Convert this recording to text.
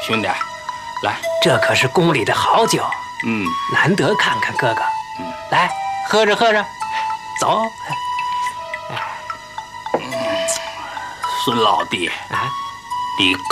兄弟，来， 这可是宫里的好酒，难得看看哥哥，来喝着喝着，走。 孙老弟，你